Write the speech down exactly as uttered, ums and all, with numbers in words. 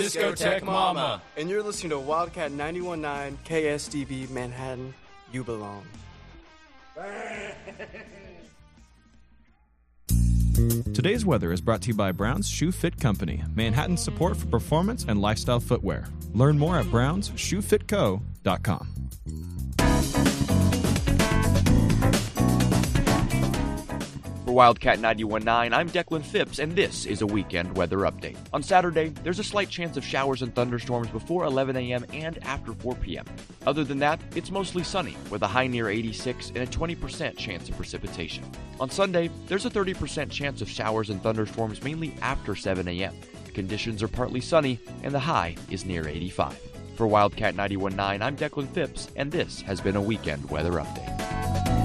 Discotheque Mama. And you're listening to Wildcat ninety-one point nine K S D V Manhattan. You belong. Today's weather is brought to you by Brown's Shoe Fit Company, Manhattan's support for performance and lifestyle footwear. Learn more at browns shoe fit co dot com. For Wildcat ninety-one point nine, I'm Declan Phipps, and this is a weekend weather update. On Saturday, there's a slight chance of showers and thunderstorms before eleven a.m. and after four p.m. Other than that, it's mostly sunny, with a high near eighty-six and a twenty percent chance of precipitation. On Sunday, there's a thirty percent chance of showers and thunderstorms mainly after seven a.m. Conditions are partly sunny, and the high is near eighty-five. For Wildcat ninety-one point nine, I'm Declan Phipps, and this has been a weekend weather update.